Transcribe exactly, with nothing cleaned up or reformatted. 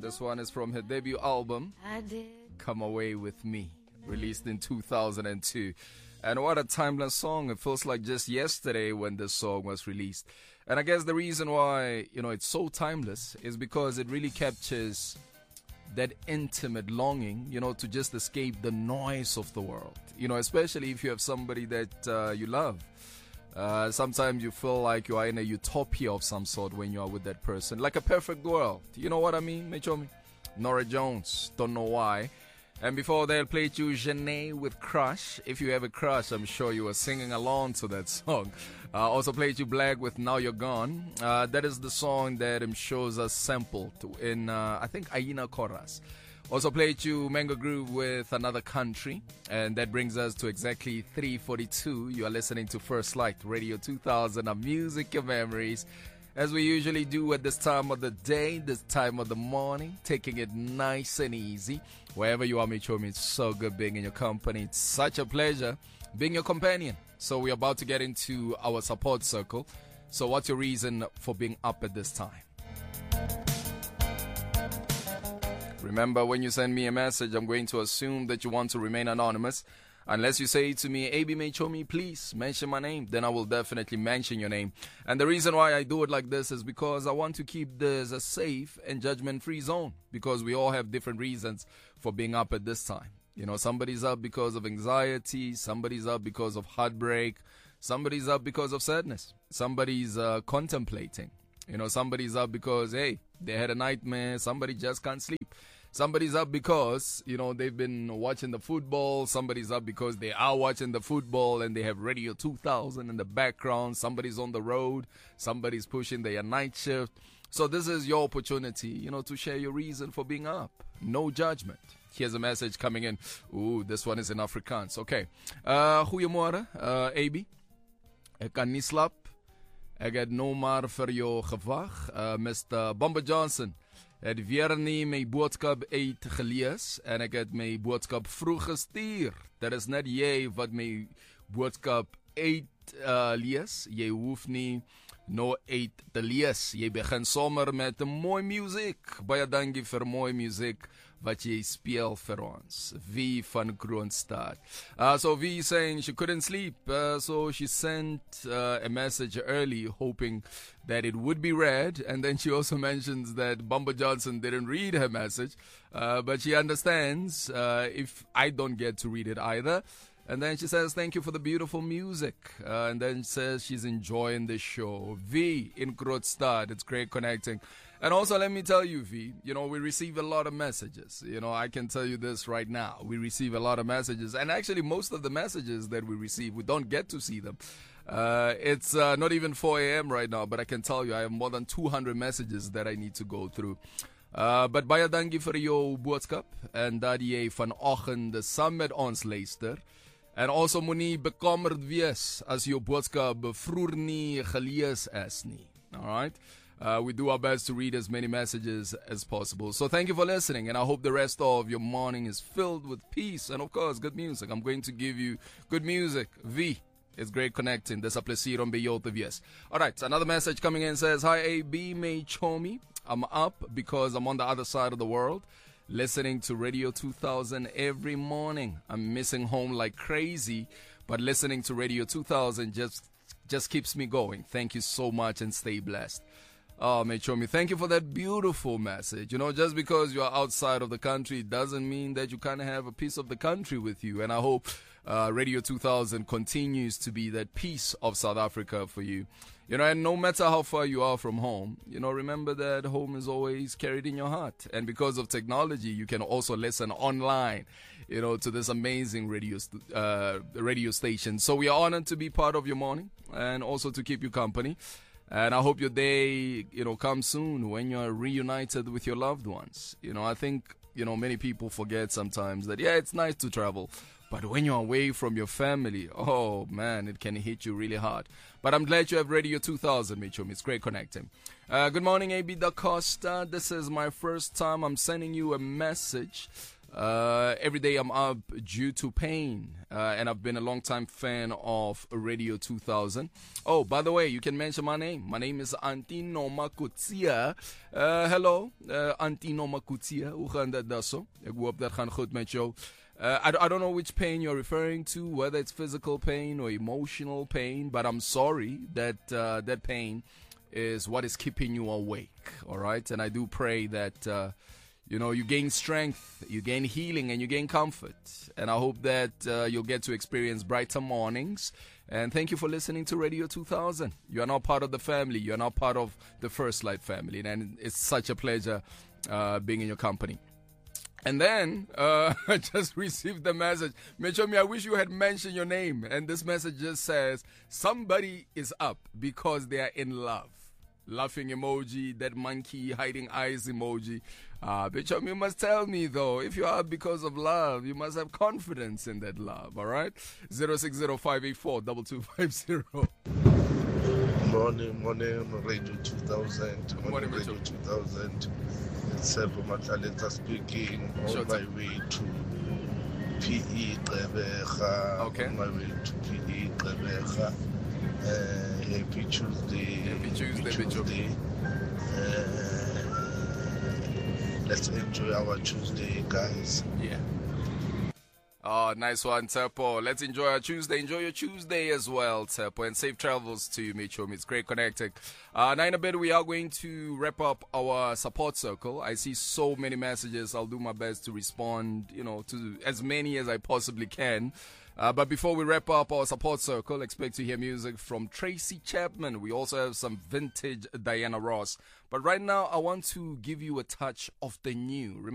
This one is from her debut album, I did. Come Away With Me, released in two thousand two. And what a timeless song. It feels like just yesterday when this song was released. And I guess the reason why, you know, it's so timeless is because it really captures that intimate longing, you know, to just escape the noise of the world. You know, especially if you have somebody that uh, you love. Uh, sometimes you feel like you are in a utopia of some sort when you are with that person. Like a perfect world. You know what I mean, Mechomi? Nora Jones, Don't Know Why. And before that, I played you Janae with Crush. If you have a crush, I'm sure you were singing along to that song. Uh, also played you Black with Now You're Gone. Uh, that is the song that um, shows us sampled in, uh, I think, Aina Chorus. Also played you Mango Groove with Another Country. And that brings us to exactly three forty-two. You are listening to First Light Radio two thousand, of music and memories. As we usually do at this time of the day, this time of the morning, taking it nice and easy. Wherever you are, Michomi, it's so good being in your company. It's such a pleasure being your companion. So we're about to get into our support circle. So what's your reason for being up at this time? Remember, when you send me a message, I'm going to assume that you want to remain anonymous. Unless you say to me, A B Mechomi, please mention my name, then I will definitely mention your name. And the reason why I do it like this is because I want to keep this a safe and judgment-free zone. Because we all have different reasons for being up at this time. You know, somebody's up because of anxiety. Somebody's up because of heartbreak. Somebody's up because of sadness. Somebody's uh, contemplating. You know, somebody's up because, hey, they had a nightmare. Somebody just can't sleep. Somebody's up because, you know, they've been watching the football. Somebody's up because they are watching the football and they have Radio two thousand in the background. Somebody's on the road. Somebody's pushing their night shift. So this is your opportunity, you know, to share your reason for being up. No judgment. Here's a message coming in. Ooh, this one is in Afrikaans. Okay. Uh, goeiemorgen, uh, A B. Ek kan nie slap. Ek het nou maar vir jou gewag. Uh, Mister Bomber Johnson het weer nie my boodskap uitgelees en ek het my boodskap vroeg gestuur. Dit is net jy wat my boodskap uitlees. Uh, jy hoef nie nou uit te lees. Jy begin sommer met mooi musiek. Baie dankie vir mooi musiek wat jy speel vir ons. V van Kroonstad. Uh, so V saying she couldn't sleep, uh, so she sent uh, a message early hoping that it would be read, and then she also mentions that Bumba Johnson didn't read her message, uh, but she understands uh, if I don't get to read it either. And then she says, thank you for the beautiful music. Uh, and then says she's enjoying the show. V in Kroonstad, it's great connecting. And also, let me tell you, V, you know, we receive a lot of messages. You know, I can tell you this right now. We receive a lot of messages. And actually, most of the messages that we receive, we don't get to see them. Uh, it's uh, not even four a.m. right now, but I can tell you I have more than two hundred messages that I need to go through. Uh, but baie dankie vir jou boodskap. En dat jy vanoggend saam met ons luister. En also moenie bekommerd wees as jou boodskap vroeër nie gelees is nie. Alright? Uh, we do our best to read as many messages as possible. So thank you for listening, and I hope the rest of your morning is filled with peace and, of course, good music. I'm going to give you good music. V, it's great connecting. There's a pleasure on Beyote Vies. Alright, another message coming in says, Hi, A B Mechomi. I'm up because I'm on the other side of the world, listening to Radio two thousand every morning. I'm missing home like crazy, but listening to Radio two thousand just just keeps me going. Thank you so much and stay blessed. Oh, Mechomi, thank you for that beautiful message. You know, just because you are outside of the country doesn't mean that you can't have a piece of the country with you. And I hope uh, Radio two thousand continues to be that piece of South Africa for you. You know, and no matter how far you are from home, you know, remember that home is always carried in your heart. And because of technology, you can also listen online, you know, to this amazing radio, st- uh, radio station. So we are honored to be part of your morning and also to keep you company. And I hope your day, you know, comes soon when you're reunited with your loved ones. You know, I think, you know, many people forget sometimes that, yeah, it's nice to travel. But when you're away from your family, oh, man, it can hit you really hard. But I'm glad you have Radio two thousand, Mitchum. It's great connecting. Uh, good morning, A B Da Costa. This is my first time I'm sending you a message. Uh, every day I'm up due to pain, uh, and I've been a long time fan of Radio two thousand. Oh, by the way, you can mention my name. My name is Antino Makutia. Uh, hello, uh, Antino Makutia. Hoe gaan dat daar zo? Ik hoop dat gaan goed met jou. Uh, I, I don't know which pain you're referring to, whether it's physical pain or emotional pain, but I'm sorry that uh, that pain is what is keeping you awake, all right? And I do pray that... Uh, You know, you gain strength, you gain healing, and you gain comfort. And I hope that uh, you'll get to experience brighter mornings. And thank you for listening to Radio two thousand. You are now part of the family. You are now part of the First Light family. And it's such a pleasure uh, being in your company. And then uh, I just received the message. Mechomi, I wish you had mentioned your name. And this message just says, somebody is up because they are in love. Laughing emoji, that monkey hiding eyes emoji. Uh, Bicham, you must tell me though, if you are because of love, you must have confidence in that love, alright? zero six zero five eight four two two five zero. Morning, morning, Radio two thousand. Morning, morning Radio two thousand. It's Sebo Mataleta speaking on Shut my up. way to P E Gqeberha. Okay. On my way to P E Gqeberha. Uh, happy Tuesday. Happy Tuesday, Happy Bicham. Tuesday. Uh, let's enjoy our Tuesday, guys. Yeah. Oh, nice one, Tepo. Let's enjoy our Tuesday. Enjoy your Tuesday as well, Tepo. And safe travels to you, Michom. It's great connecting. Uh, now in a bit, we are going to wrap up our support circle. I see so many messages. I'll do my best to respond, you know, to as many as I possibly can. Uh, but before we wrap up our support circle, expect to hear music from Tracy Chapman. We also have some vintage Diana Ross. But right now, I want to give you a touch of the new. Remember